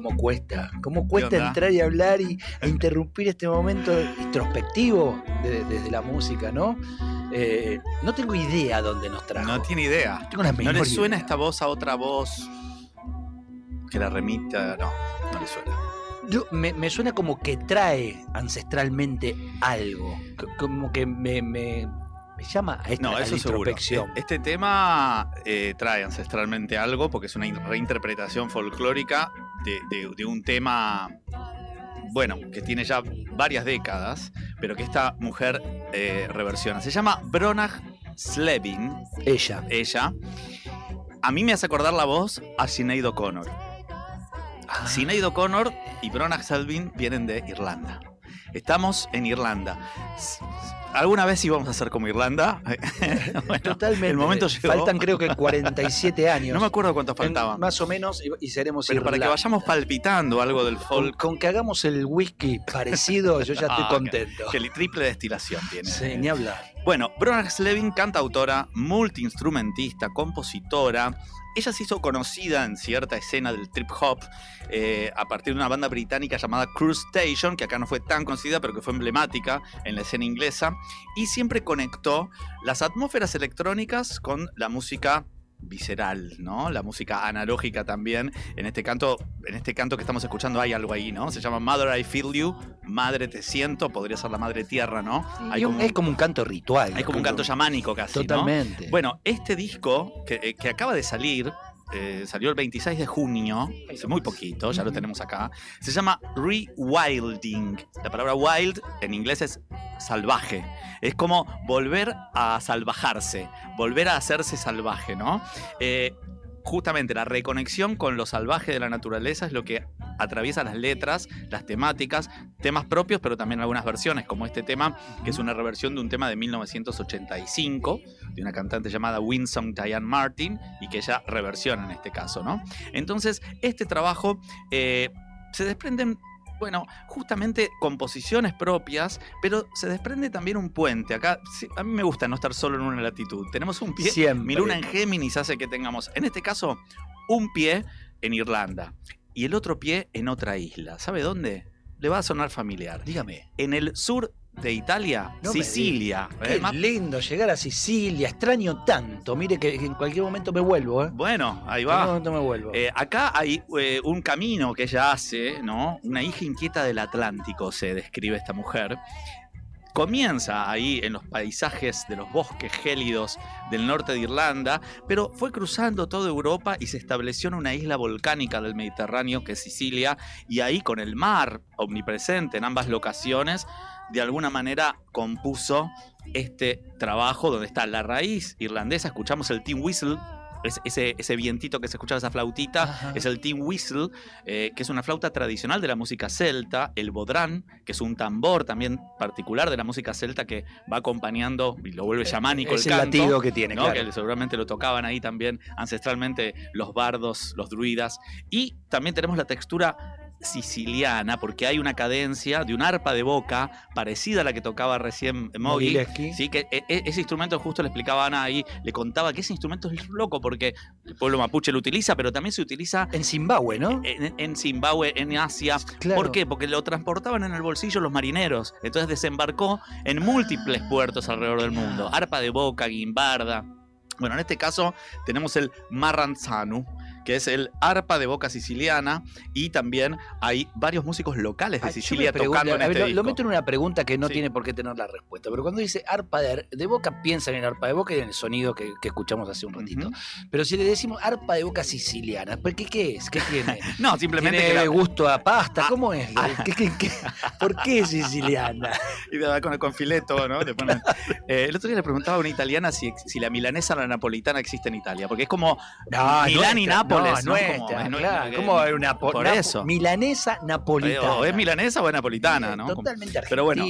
cómo cuesta entrar y hablar e interrumpir este momento introspectivo desde la música, ¿no? No tengo idea dónde nos trajo. No tiene idea. No tengo la menor ¿No le suena idea. esta voz a otra voz que la remita? No le suena. Me suena como que trae ancestralmente algo, como que me llama a esta No, a la eso seguro. introspección. Este tema trae ancestralmente algo porque es una reinterpretación folclórica de un tema, bueno, que tiene ya varias décadas, pero que esta mujer reversiona. Se llama Bronagh Slevin. Ella. A mí me hace acordar la voz a Sinead O'Connor. Sinead O'Connor y Bronagh Slevin vienen de Irlanda. Estamos en Irlanda. ¿Alguna vez íbamos a ser como Irlanda? Bueno, totalmente. El momento llegó. Faltan creo que 47 años. No me acuerdo cuántos faltaban. Más o menos, y seremos Pero Irlanda. para que vayamos palpitando algo del folk. Con que hagamos el whisky parecido, yo ya estoy contento. Que el triple destilación tiene. Sí, ni hablar. Bueno, Bronagh Slevin, cantautora, multiinstrumentista, compositora. Ella se hizo conocida en cierta escena del trip hop a partir de una banda británica llamada Cruise Station, que acá no fue tan conocida, pero que fue emblemática en la escena inglesa, y siempre conectó las atmósferas electrónicas con la música visceral, ¿no? La música analógica también. En este canto que estamos escuchando hay algo ahí, ¿no? Se llama Mother I Feel You, Madre Te Siento, podría ser la Madre Tierra, ¿no? Sí, es como un canto ritual. Hay como un canto chamánico casi, totalmente. ¿no? Bueno, este disco que acaba de salir, salió el 26 de junio, hace muy poquito, ya lo tenemos acá, se llama Rewilding. La palabra wild en inglés es salvaje. Es como volver a salvajarse, volver a hacerse salvaje, ¿no? Justamente la reconexión con lo salvaje de la naturaleza es lo que atraviesa las letras, las temáticas, temas propios, pero también algunas versiones, como este tema, que es una reversión de un tema de 1985, de una cantante llamada Winsome Diane Martin, y que ella reversiona en este caso, ¿no? Entonces, este trabajo se desprenden, bueno, justamente composiciones propias, pero se desprende también un puente. Acá, sí, a mí me gusta no estar solo en una latitud. Tenemos un pie. Siempre. Mi luna en Géminis hace que tengamos, en este caso, un pie en Irlanda y el otro pie en otra isla. ¿Sabe dónde? Le va a sonar familiar. Dígame. En el sur de Italia, No Sicilia. Qué lindo llegar a Sicilia, extraño tanto. Mire que en cualquier momento me vuelvo, ¿eh? Bueno, ahí En va. cualquier momento me vuelvo. Acá hay un camino que ella hace, ¿no? Una hija inquieta del Atlántico, se describe esta mujer. Comienza ahí en los paisajes de los bosques gélidos del norte de Irlanda, pero fue cruzando toda Europa y se estableció en una isla volcánica del Mediterráneo que es Sicilia, y ahí con el mar omnipresente en ambas locaciones, de alguna manera compuso este trabajo donde está la raíz irlandesa. Escuchamos el tin whistle, ese vientito que se escuchaba, esa flautita. Ajá. Es el tin whistle, que es una flauta tradicional de la música celta, el bodhrán, que es un tambor también particular de la música celta que va acompañando y lo vuelve chamánico el canto. El latido que tiene, ¿no? claro. Que seguramente lo tocaban ahí también ancestralmente los bardos, los druidas. Y también tenemos la textura siciliana, porque hay una cadencia de un arpa de boca parecida a la que tocaba recién Moggy, ¿sí? Que ese instrumento, justo le explicaba a Ana ahí, le contaba que ese instrumento es loco porque el pueblo mapuche lo utiliza, pero también se utiliza en Zimbabue, ¿no? En Zimbabue, en Asia. Claro. ¿Por qué? Porque lo transportaban en el bolsillo los marineros, entonces desembarcó en múltiples puertos alrededor del mundo. Arpa de boca, guimbarda. Bueno, en este caso tenemos el marranzanu, que es el arpa de boca siciliana, y también hay varios músicos locales de Sicilia tocando en este disco. Lo meto en una pregunta que no tiene por qué tener la respuesta, pero cuando dice arpa de boca, piensan en arpa de boca y en el sonido que escuchamos hace un ratito. Pero si le decimos arpa de boca siciliana, ¿qué es? ¿Qué tiene? No, simplemente ¿Tiene gusto a pasta? ¿Cómo es? ¿Por qué siciliana? Y con fileto, ¿no? Le ponen... el otro día le preguntaba a una italiana si la milanesa o la napolitana existe en Italia, porque es como Milán y Nápoles. No, claro. ¿Cómo hay una por eso? Milanesa napolitana. O es milanesa o es napolitana, ¿no? Totalmente argentina. Pero bueno,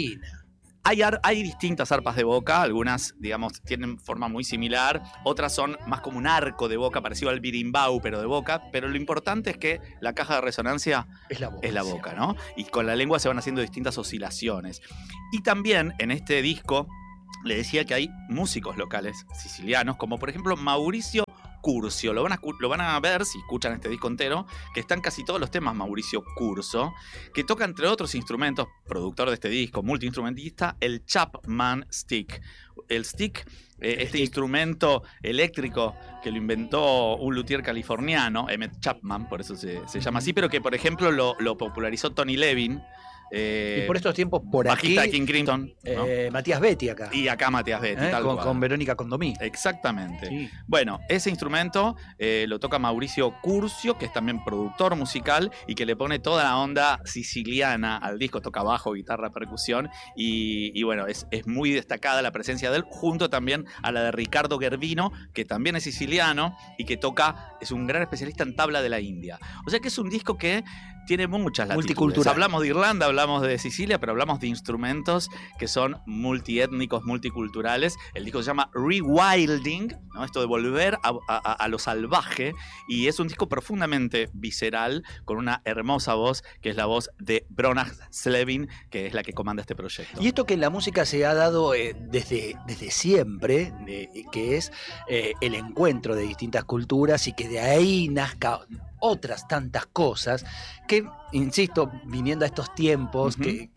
hay distintas arpas de boca, algunas, digamos, tienen forma muy similar, otras son más como un arco de boca, parecido al birimbau, pero de boca, pero lo importante es que la caja de resonancia es la boca, ¿no? Y con la lengua se van haciendo distintas oscilaciones. Y también en este disco le decía que hay músicos locales sicilianos, como por ejemplo Mauricio Curcio. Lo van a ver, si escuchan este disco entero, que están casi todos los temas Mauricio Curcio, que toca entre otros instrumentos, productor de este disco, multiinstrumentista, el Chapman Stick. El stick, este instrumento eléctrico que lo inventó un luthier californiano, Emmett Chapman, por eso se llama así, pero que por ejemplo lo popularizó Tony Levin. Y por estos tiempos por bajista aquí de King Crimson, ¿no? Matías Betti acá. Y acá Matías Betti, tal cual. Con Verónica Condomí. Exactamente. Sí. Bueno, ese instrumento lo toca Mauricio Curcio, que es también productor musical y que le pone toda la onda siciliana al disco. Toca bajo, guitarra, percusión y bueno, es muy destacada la presencia de él, junto también a la de Ricardo Gervino, que también es siciliano y que es un gran especialista en tabla de la India. O sea que es un disco que tiene muchas latitudes. Multicultural. Hablamos de Irlanda, hablamos de Sicilia, pero hablamos de instrumentos que son multiétnicos, multiculturales. El disco se llama Rewilding, ¿no? Esto de volver a lo salvaje, y es un disco profundamente visceral, con una hermosa voz, que es la voz de Brona Slevin, que es la que comanda este proyecto. Y esto que en la música se ha dado desde siempre, que es el encuentro de distintas culturas y que de ahí nazca otras tantas cosas que, insisto, viniendo a estos tiempos,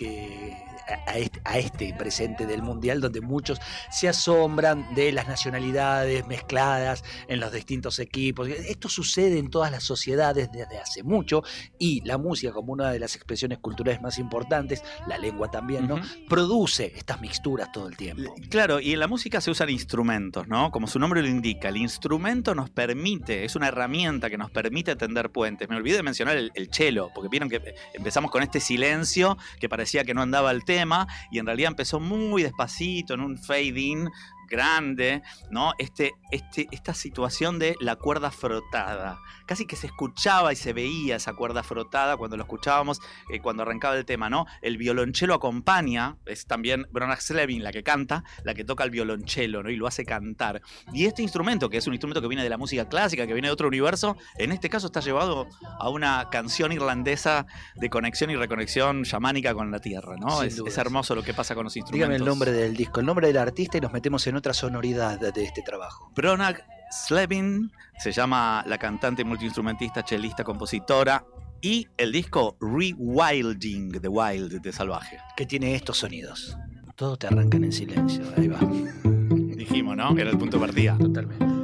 a este presente del mundial, donde muchos se asombran de las nacionalidades mezcladas en los distintos equipos. Esto sucede en todas las sociedades desde hace mucho, y la música, como una de las expresiones culturales más importantes, la lengua también, ¿no? Produce estas mixturas todo el tiempo. Claro, y en la música se usan instrumentos, ¿no? Como su nombre lo indica, el instrumento nos permite, es una herramienta que nos permite tender puentes. Me olvidé de mencionar el cello, porque vieron que empezamos con este silencio que parecía que no andaba el tema, y en realidad empezó muy despacito, en un fade-in grande, ¿no? Esta situación de la cuerda frotada. Casi que se escuchaba y se veía esa cuerda frotada cuando lo escuchábamos, cuando arrancaba el tema, ¿no? El violonchelo acompaña, es también Brona Slevin la que canta, la que toca el violonchelo, ¿no? Y lo hace cantar. Y este instrumento, que es un instrumento que viene de la música clásica, que viene de otro universo, en este caso está llevado a una canción irlandesa de conexión y reconexión chamánica con la tierra, ¿no? Es hermoso lo que pasa con los instrumentos. Dígame el nombre del disco, el nombre del artista, y nos metemos en otra sonoridad de este trabajo. Brona Slevin se llama la cantante, multiinstrumentista, chelista, compositora, y el disco Rewilding, de Wild, de salvaje. Que tiene estos sonidos. Todos te arrancan en silencio, ahí va. Dijimos, ¿no? Que era el punto de partida. Totalmente.